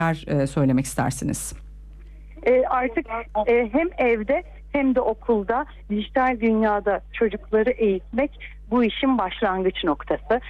söylemek istersiniz? Artık hem evde hem de okulda dijital dünyada çocukları eğitmek bu işin başlangıç noktası.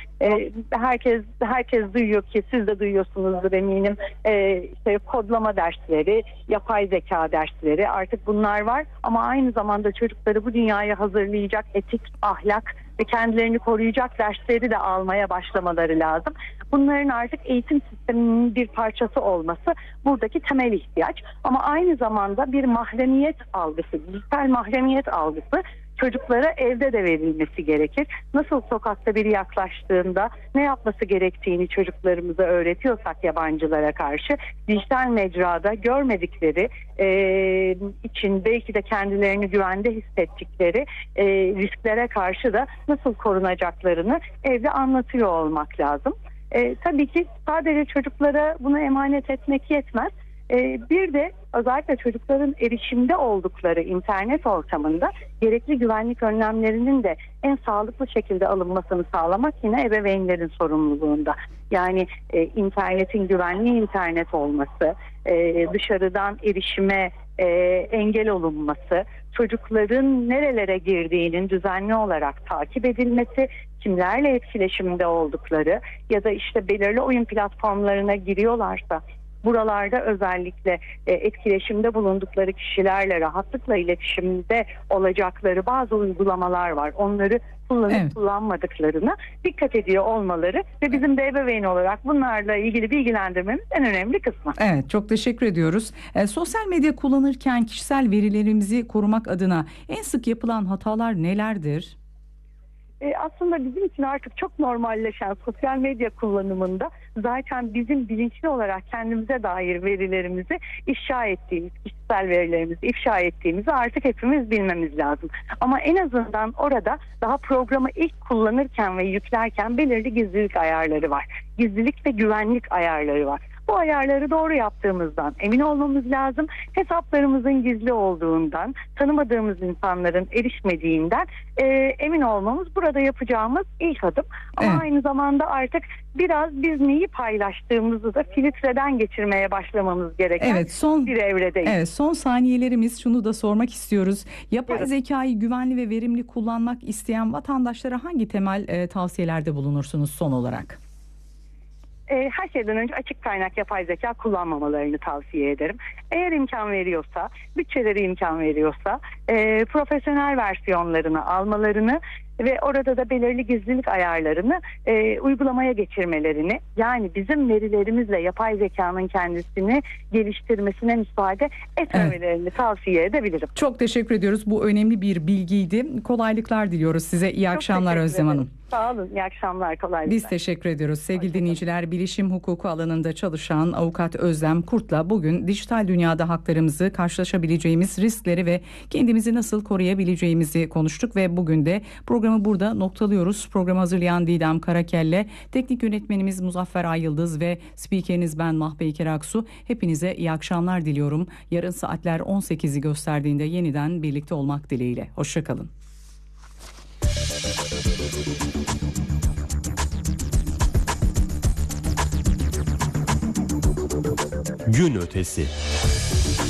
Herkes duyuyor ki, siz de duyuyorsunuzdur eminim. İşte kodlama dersleri, yapay zeka dersleri, artık bunlar var. Ama aynı zamanda çocukları bu dünyaya hazırlayacak etik, ahlak ve kendilerini koruyacak dersleri de almaya başlamaları lazım. Bunların artık eğitim sisteminin bir parçası olması buradaki temel ihtiyaç. Ama aynı zamanda bir mahremiyet algısı, dijital mahremiyet algısı çocuklara evde de verilmesi gerekir. Nasıl sokakta biri yaklaştığında ne yapması gerektiğini çocuklarımıza öğretiyorsak yabancılara karşı, dijital mecrada görmedikleri için belki de kendilerini güvende hissettikleri risklere karşı da nasıl korunacaklarını evde anlatıyor olmak lazım. Tabii ki sadece çocuklara bunu emanet etmek yetmez. Bir de özellikle çocukların erişimde oldukları internet ortamında gerekli güvenlik önlemlerinin de en sağlıklı şekilde alınmasını sağlamak yine ebeveynlerin sorumluluğunda. Yani internetin güvenli internet olması, dışarıdan erişime engel olunması, çocukların nerelere girdiğinin düzenli olarak takip edilmesi, kimlerle etkileşimde oldukları ya da işte belirli oyun platformlarına giriyorlarsa buralarda özellikle etkileşimde bulundukları kişilerle rahatlıkla iletişimde olacakları bazı uygulamalar var. Onları kullanıp kullanmadıklarına dikkat ediyor olmaları ve bizim de ebeveyn olarak bunlarla ilgili bilgilendirmemiz en önemli kısmı. Evet, çok teşekkür ediyoruz. Sosyal medya kullanırken kişisel verilerimizi korumak adına en sık yapılan hatalar nelerdir? Aslında bizim için artık çok normalleşen sosyal medya kullanımında zaten bizim bilinçli olarak kendimize dair verilerimizi ifşa ettiğimiz, kişisel verilerimizi ifşa ettiğimizi artık hepimiz bilmemiz lazım. Ama en azından orada daha programı ilk kullanırken ve yüklerken belirli gizlilik ayarları var. Gizlilik ve güvenlik ayarları var. Bu ayarları doğru yaptığımızdan emin olmamız lazım. Hesaplarımızın gizli olduğundan, tanımadığımız insanların erişmediğinden emin olmamız burada yapacağımız ilk adım. Ama aynı zamanda artık biraz biz neyi paylaştığımızı da filtreden geçirmeye başlamamız gereken bir evredeyiz. Evet, son saniyelerimiz, şunu da sormak istiyoruz. Yapay zekayı güvenli ve verimli kullanmak isteyen vatandaşlara hangi temel tavsiyelerde bulunursunuz son olarak? Her şeyden önce açık kaynak yapay zeka kullanmamalarını tavsiye ederim. Eğer imkan veriyorsa, bütçeleri imkan veriyorsa profesyonel versiyonlarını almalarını ve orada da belirli gizlilik ayarlarını uygulamaya geçirmelerini, yani bizim verilerimizle yapay zekanın kendisini geliştirmesine müsaade etmemelerini tavsiye edebilirim. Çok teşekkür ediyoruz. Bu önemli bir bilgiydi. Kolaylıklar diliyoruz size. İyi akşamlar Özlem Hanım. Sağ olun. İyi akşamlar. Kolaylıklar. Biz teşekkür ediyoruz. Sevgili dinleyiciler, bilişim hukuku alanında çalışan avukat Özlem Kurt'la bugün dijital dünyada haklarımızı, karşılaşabileceğimiz riskleri ve kendimizi nasıl koruyabileceğimizi konuştuk ve bugün de programı burada noktalıyoruz. Programı hazırlayan Didem Karakelle, teknik yönetmenimiz Muzaffer Ayyıldız ve spikeriniz ben Mahpeyker Aksu. Hepinize iyi akşamlar diliyorum. Yarın saatler 18'i gösterdiğinde yeniden birlikte olmak dileğiyle. Hoşçakalın. Gün ötesi.